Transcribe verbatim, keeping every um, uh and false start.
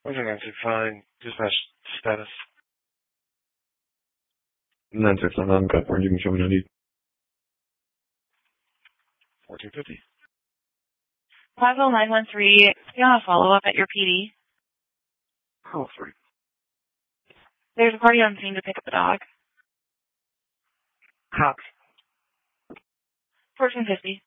Everything answered fine. Dispatch status. nine six nine nine, got four, you can show me no need. fourteen fifty. five oh nine one three, you want a follow-up at your P D? Oh, three. There's a party on scene to pick up a dog. Cops. fourteen fifty.